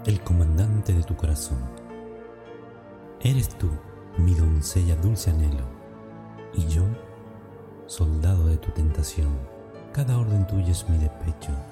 el comandante de tu corazón. Eres tú, mi doncella dulce anhelo, y yo, soldado de tu tentación. Cada orden tuya es mi despecho,